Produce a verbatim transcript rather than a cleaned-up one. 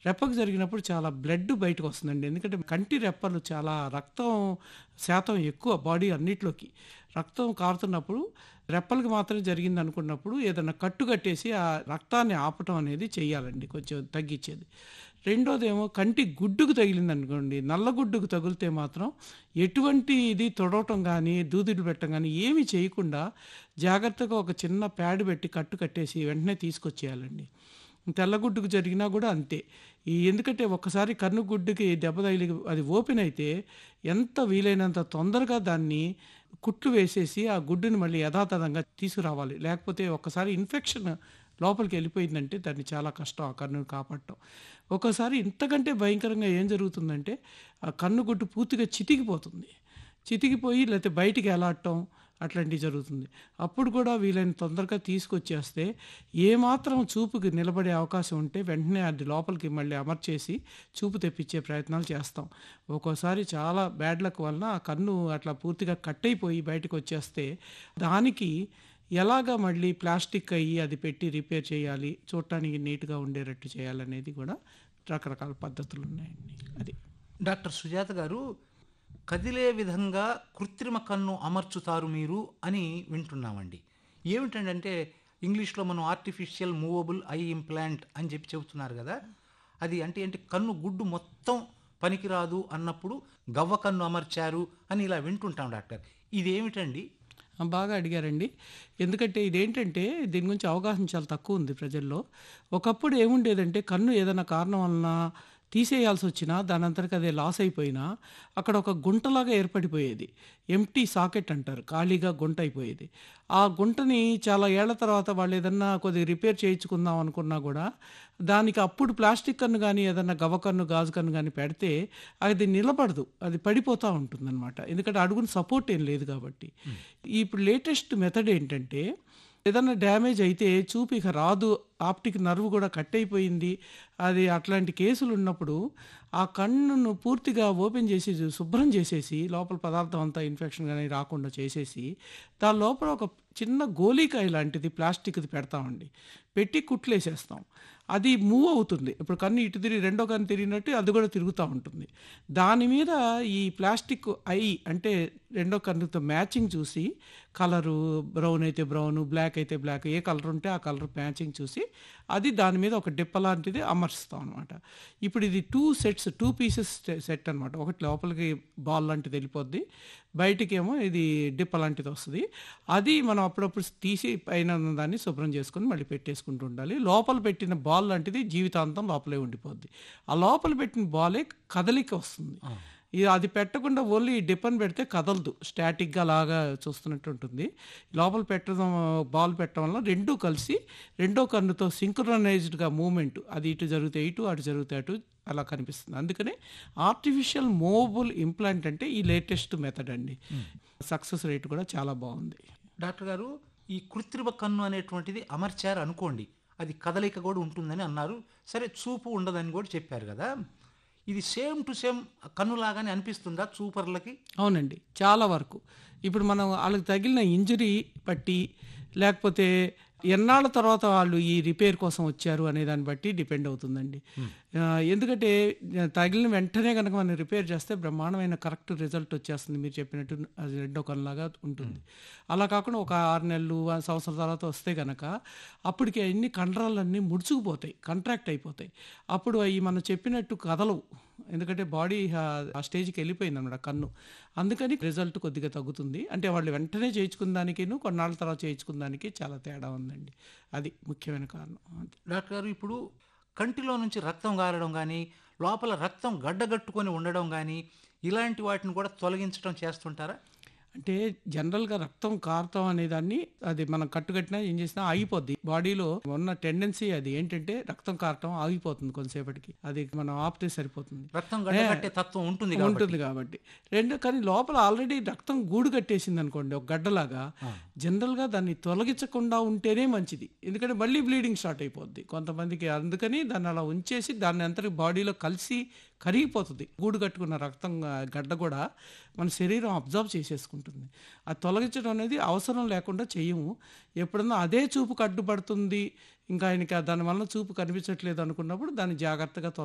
రెప్పకు జరిగినప్పుడు చాలా బ్లడ్ బయటకు వస్తుందండి. ఎందుకంటే కంటి రెప్పలు చాలా రక్తం శాతం ఎక్కువ బాడీ అన్నిట్లోకి. రక్తం కారుతున్నప్పుడు రెప్పలకి మాత్రమే జరిగింది అనుకున్నప్పుడు ఏదైనా కట్టు కట్టేసి ఆ రక్తాన్ని ఆపటం అనేది చెయ్యాలండి, కొంచెం తగ్గించేది. రెండోదేమో కంటి గుడ్డుకు తగిలిందనుకోండి, నల్ల గుడ్డుకు తగిలితే మాత్రం ఎటువంటి ఇది తొడవటం కానీ, దూదులు పెట్టడం కానీ ఏమీ చేయకుండా జాగ్రత్తగా ఒక చిన్న ప్యాడ్ పెట్టి కట్టు కట్టేసి వెంటనే తీసుకొచ్చేయాలండి. తెల్లగుడ్డుకు జరిగినా కూడా అంతే. ఈ ఎందుకంటే ఒక్కసారి కన్ను గుడ్డుకి దెబ్బ తగిలి అది ఓపెన్ అయితే ఎంత వీలైనంత తొందరగా దాన్ని కుట్లు వేసేసి ఆ గుడ్డుని మళ్ళీ యథాతథంగా తీసుకురావాలి. లేకపోతే ఒక్కసారి ఇన్ఫెక్షన్ లోపలికి వెళ్ళిపోయిందంటే దాన్ని చాలా కష్టం ఆ కన్నుని కాపాడటం. ఒక్కోసారి ఇంతకంటే భయంకరంగా ఏం జరుగుతుందంటే ఆ కన్ను గుడ్డు పూర్తిగా చితికిపోతుంది. చితికిపోయి లేకపోతే బయటికి ఎలాడటం అట్లాంటివి జరుగుతుంది. అప్పుడు కూడా వీలైన తొందరగా తీసుకొచ్చేస్తే ఏమాత్రం చూపుకి నిలబడే అవకాశం ఉంటే వెంటనే అది లోపలికి మళ్ళీ అమర్చేసి చూపు తెప్పించే ప్రయత్నాలు చేస్తాం. ఒక్కోసారి చాలా బ్యాడ్ లక్ వలన ఆ కన్ను అట్లా పూర్తిగా కట్ అయిపోయి బయటకు వచ్చేస్తే దానికి ఎలాగా మళ్ళీ ప్లాస్టిక్ అయ్యి అది పెట్టి రిపేర్ చేయాలి, చూడటానికి నీట్గా ఉండేటట్టు చేయాలనేది కూడా రకరకాల పద్ధతులు ఉన్నాయండి. అది డాక్టర్ సుజాత గారు, కదిలే విధంగా కృత్రిమ కన్ను అమర్చుతారు మీరు అని వింటున్నామండి. ఏమిటంటే ఇంగ్లీష్లో మనం ఆర్టిఫిషియల్ మూవబుల్ ఐ ఇంప్లాంట్ అని చెప్పి చెబుతున్నారు కదా. అది అంటే ఏంటి, కన్ను గుడ్డు మొత్తం పనికిరాదు అన్నప్పుడు గవ్వ కన్ను అమర్చారు అని ఇలా వింటుంటాం డాక్టర్. ఇదేమిటండి? బాగా అడిగారండి. ఎందుకంటే ఇదేంటంటే దీని గురించి అవగాహన చాలా తక్కువ ఉంది ప్రజల్లో. ఒకప్పుడు ఏముండేదంటే కన్ను ఏదైనా కారణం వలన తీసేయాల్సి వచ్చినా దాని అంతటికి అదే లాస్ అయిపోయినా అక్కడ ఒక గుంటలాగా ఏర్పడిపోయేది. ఎంప్టీ సాకెట్ అంటారు, ఖాళీగా గుంట అయిపోయేది. ఆ గుంటని చాలా ఏళ్ల తర్వాత వాళ్ళు ఏదన్నా కొద్దిగా రిపేర్ చేయించుకుందాం అనుకున్నా కూడా దానికి అప్పుడు ప్లాస్టిక్ కన్ను కానీ ఏదన్నా గవ్వ కన్ను గాజు కన్ను కానీ పెడితే అది నిలబడదు, అది పడిపోతూ ఉంటుందన్నమాట. ఎందుకంటే అడుగున సపోర్ట్ ఏం లేదు కాబట్టి. ఇప్పుడు లేటెస్ట్ మెథడ్ ఏంటంటే ఏదన్నా డ్యామేజ్ అయితే చూపు ఇక రాదు, ఆప్టిక్ నర్వ్ కూడా కట్ అయిపోయింది, అది అట్లాంటి కేసులు ఉన్నప్పుడు ఆ కన్నును పూర్తిగా ఓపెన్ చేసి శుభ్రం చేసేసి లోపల పదార్థం అంతా ఇన్ఫెక్షన్ కానీ రాకుండా చేసేసి దాని లోపల ఒక చిన్న గోలీకాయ లాంటిది ప్లాస్టిక్ది పెడతామండి. పెట్టి కుట్లేసేస్తాం. అది మూవ్ అవుతుంది. ఇప్పుడు కన్ను ఇటు తిరిగి రెండో కన్ను తిరిగినట్టు అది కూడా తిరుగుతూ ఉంటుంది. దాని మీద ఈ ప్లాస్టిక్ ఐ అంటే రెండో కన్నుతో మ్యాచింగ్ చూసి కలరు బ్రౌన్ అయితే బ్రౌను, బ్లాక్ అయితే బ్లాక్, ఏ కలర్ ఉంటే ఆ కలర్ మ్యాచింగ్ చూసి అది దాని మీద ఒక డిప్ప లాంటిది అమర్స్తాం అనమాట. ఇప్పుడు ఇది two sets two pieces set అనమాట. ఒకటి లోపలికి బాల్ లాంటిది వెళ్ళిపోద్ది, బయటికేమో ఇది డిప్ప లాంటిది వస్తుంది. అది మనం అప్పుడప్పుడు తీసి పైన దాన్ని శుభ్రం చేసుకొని మళ్ళీ పెట్టేసుకుంటూ ఉండాలి. లోపల పెట్టిన బాల్ లాంటిది జీవితాంతం లోపలే ఉండిపోద్ది. ఆ లోపల పెట్టిన బాలే కదలిక వస్తుంది. ఇది అది పెట్టకుండా ఓన్లీ డిపెండ్ పెడితే కదలదు, స్టాటిక్గా లాగా చూస్తున్నట్టు ఉంటుంది. లోపల పెట్టడం బాల్ పెట్టడం వల్ల రెండూ కలిసి రెండో కన్నుతో సింక్రనైజ్డ్గా మూమెంట్, అది ఇటు జరిగితే ఇటు అటు జరిగితే అటు అలా కనిపిస్తుంది. అందుకనే ఆర్టిఫిషియల్ మూవబుల్ ఇంప్లాంట్ అంటే ఈ లేటెస్ట్ మెథడ్ అండి. సక్సెస్ రేట్ కూడా చాలా బాగుంది. డాక్టర్ గారు, ఈ కృత్రిమ కన్ను అనేటువంటిది అమర్చారు అనుకోండి, అది కదలిక కూడా ఉంటుందని అన్నారు. సరే, చూపు ఉండదని కూడా చెప్పారు కదా. ఇది సేమ్ టు సేమ్ కన్నులాగానే అనిపిస్తుందా చూపర్లకి? అవునండి, చాలా వరకు. ఇప్పుడు మనం వాళ్ళకి తగిలిన ఇంజరీ బట్టి లేకపోతే ఎన్నాళ్ళ తర్వాత వాళ్ళు ఈ రిపేర్ కోసం వచ్చారు అనే దాన్ని బట్టి డిపెండ్ అవుతుందండి. ఎందుకంటే తగిలిన వెంటనే కనుక మనం రిపేర్ చేస్తే బ్రహ్మాండమైన కరెక్ట్ రిజల్ట్ వచ్చేస్తుంది. మీరు చెప్పినట్టు అది రెండో కన్నులాగా ఉంటుంది. అలా కాకుండా ఒక ఆరు నెలలు సంవత్సరం తర్వాత వస్తే కనుక అప్పటికి అన్ని కండరాలన్నీ ముడుచుకుపోతాయి, కంట్రాక్ట్ అయిపోతాయి. అప్పుడు అవి మనం చెప్పినట్టు కదలవు, ఎందుకంటే బాడీ ఆ స్టేజ్కి వెళ్ళిపోయింది అన్నమాట కన్ను. అందుకని రిజల్ట్ కొద్దిగా తగ్గుతుంది. అంటే వాళ్ళు వెంటనే చేయించుకున్న దానికిను కొన్నాళ్ళ తర్వాత చేయించుకున్న దానికి చాలా తేడా ఉందండి. అది ముఖ్యమైన కారణం. డాక్టర్ గారు, ఇప్పుడు కంటిలో నుంచి రక్తం గారడం కానీ, లోపల రక్తం గడ్డగట్టుకొని ఉండడం కానీ, ఇలాంటి వాటిని కూడా తొలగించడం చేస్తుంటారా? అంటే జనరల్గా రక్తం కారతం అనేదాన్ని అది మనం కట్టుకట్టినా ఏం చేసినా ఆగిపోద్ది. బాడీలో ఉన్న టెండెన్సీ అది ఏంటంటే రక్తం కారటం ఆగిపోతుంది కొంతసేపటికి, అది మనం ఆపితే సరిపోతుంది. రక్తం గడ్డగట్టే తత్వం ఉంటుంది ఉంటుంది కాబట్టి రెండు. కానీ లోపల ఆల్రెడీ రక్తం గూడు కట్టేసింది అనుకోండి ఒక గడ్డలాగా, జనరల్గా దాన్ని తొలగించకుండా ఉంటేనే మంచిది. ఎందుకంటే మళ్ళీ బ్లీడింగ్ స్టార్ట్ అయిపోద్ది కొంతమందికి. అందుకని దాన్ని అలా ఉంచేసి దాన్ని అంతటి బాడీలో కలిసి కరిగిపోతుంది. గూడు కట్టుకున్న రక్తం గడ్డ కూడా మన శరీరం అబ్జర్వ్ చేసేసుకుంటుంది. అది తొలగించడం అనేది అవసరం లేకుండా చెయ్యము. ఎప్పుడన్నా అదే చూపుకు అడ్డుపడుతుంది, ఇంకా ఆయనకి దానివల్ల చూపు కనిపించట్లేదు అనుకున్నప్పుడు దాన్ని జాగ్రత్తగా